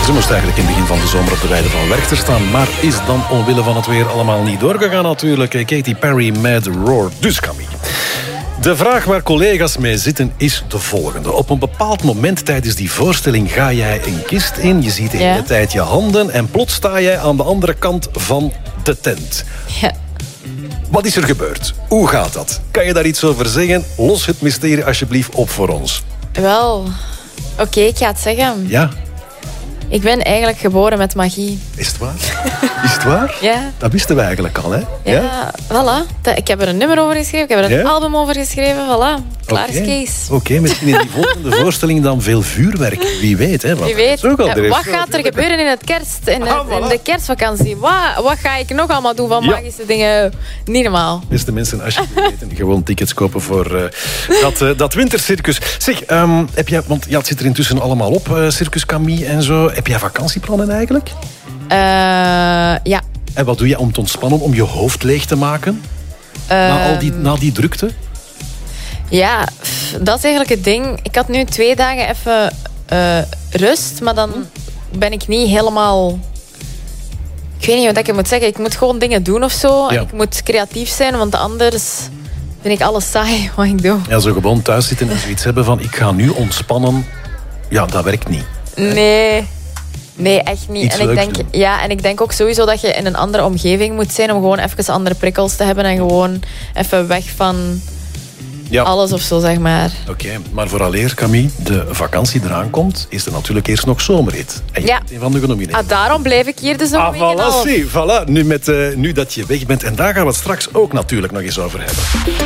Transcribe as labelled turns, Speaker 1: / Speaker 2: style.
Speaker 1: Ze moest eigenlijk in het begin van de zomer op de weide van Werchter staan, maar is dan omwille van het weer allemaal niet doorgegaan natuurlijk. Katy Perry met Roar. Dus Camille. De vraag waar collega's mee zitten is de volgende. Op een bepaald moment tijdens die voorstelling ga jij een kist in. Je ziet de hele tijd je handen en plots sta jij aan de andere kant van de tent.
Speaker 2: Ja.
Speaker 1: Wat is er gebeurd? Hoe gaat dat? Kan je daar iets over zeggen? Los het mysterie alsjeblieft op voor ons.
Speaker 2: Wel, oké, ik ga het zeggen.
Speaker 1: Ja.
Speaker 2: Ik ben eigenlijk geboren met magie.
Speaker 1: Is het waar? Is het waar?
Speaker 2: Ja.
Speaker 1: Dat wisten we eigenlijk al, hè?
Speaker 2: Ja, voilà. Ik heb er een nummer over geschreven, ik heb er een album over geschreven, voilà. Klaar is Kees.
Speaker 1: Oké, misschien in die volgende voorstelling dan veel vuurwerk. Wie weet, hè?
Speaker 2: Wie weet. Wat gaat er gebeuren in het kerst, in de kerstvakantie? Wat ga ik nog allemaal doen van magische dingen? Niet normaal.
Speaker 1: Beste mensen, als je het weten, gewoon tickets kopen voor dat wintercircus. Zeg, heb jij, want het zit er intussen allemaal op, Circus Camille en zo. Heb jij vakantieplannen eigenlijk?
Speaker 2: Ja.
Speaker 1: En wat doe je om te ontspannen, om je hoofd leeg te maken? Na die drukte?
Speaker 2: Ja, dat is eigenlijk het ding. Ik had nu 2 dagen even rust, maar dan ben ik niet helemaal... Ik weet niet wat ik moet zeggen. Ik moet gewoon dingen doen of zo. Ja. Ik moet creatief zijn, want anders vind ik alles saai wat ik doe.
Speaker 1: Ja, zo gewoon thuis zitten en zoiets hebben van ik ga nu ontspannen. Ja, dat werkt niet.
Speaker 2: Nee, echt niet. En ik denk ook sowieso dat je in een andere omgeving moet zijn om gewoon even andere prikkels te hebben en gewoon even weg van alles of zo, zeg maar. Oké,
Speaker 1: maar vooraleer, Camille, de vakantie eraan komt, is er natuurlijk eerst nog zomerrit. En je bent een van de genomineerden.
Speaker 2: Daarom blijf ik hier dus nog een week en half.
Speaker 1: Voilà, nu dat je weg bent. En daar gaan we het straks ook natuurlijk nog eens over hebben.